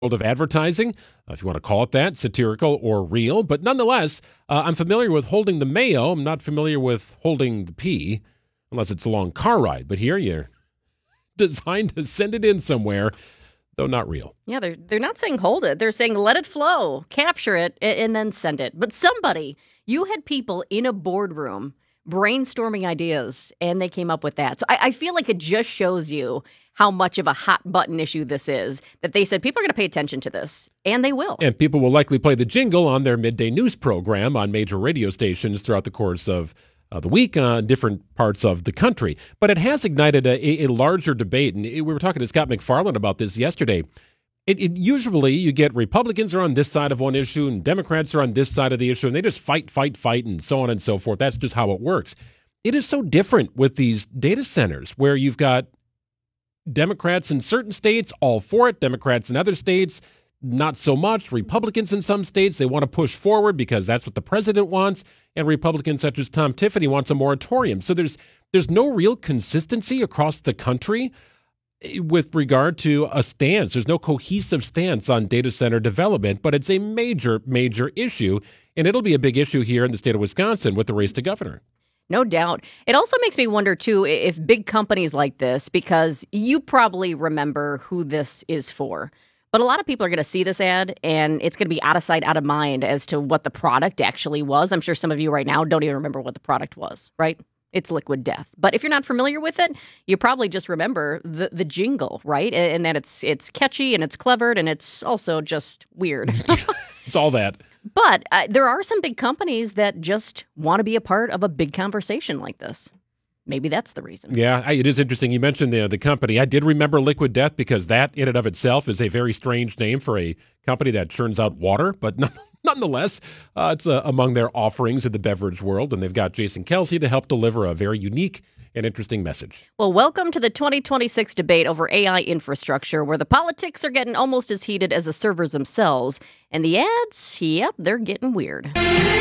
world of advertising, if you want to call it that, satirical or real. But nonetheless, I'm familiar with holding the mayo. I'm not familiar with holding the pee, unless it's a long car ride. But here you're designed to send it in somewhere, though not real. Yeah, they're not saying hold it. They're saying let it flow, capture it, and then send it. But you had people in a boardroom brainstorming ideas, and they came up with that. So I feel like it just shows you how much of a hot button issue this is, that they said people are going to pay attention to this, and they will. And people will likely play the jingle on their midday news program on major radio stations throughout the course of the week on different parts of the country. But it has ignited a larger debate, and we were talking to Scott McFarland about this yesterday. Usually you get Republicans are on this side of one issue and Democrats are on this side of the issue, and they just fight, and so on and so forth. That's just how it works. It is so different with these data centers where you've got Democrats in certain states all for it, Democrats in other states not so much, Republicans in some states, they want to push forward because that's what the president wants, and Republicans such as Tom Tiffany wants a moratorium. So there's no real consistency across the country with regard to a stance. There's no cohesive stance on data center development, but it's a major, major issue, and it'll be a big issue here in the state of Wisconsin with the race to governor. No doubt. It also makes me wonder, too, if big companies like this, because you probably remember who this is for, but a lot of people are going to see this ad, and it's going to be out of sight, out of mind as to what the product actually was. I'm sure some of you right now don't even remember what the product was, right? It's Liquid Death. But if you're not familiar with it, you probably just remember the jingle, right? And that it's catchy, and it's clever, and it's also just weird. It's all that. But there are some big companies that just want to be a part of a big conversation like this. Maybe that's the reason. Yeah, it is interesting. You mentioned the company. I did remember Liquid Death because that in and of itself is a very strange name for a company that churns out water. But nonetheless, it's among their offerings in the beverage world. And they've got Jason Kelsey to help deliver a very unique and interesting message. Well, welcome to the 2026 debate over AI infrastructure, where the politics are getting almost as heated as the servers themselves. And the ads, yep, they're getting weird.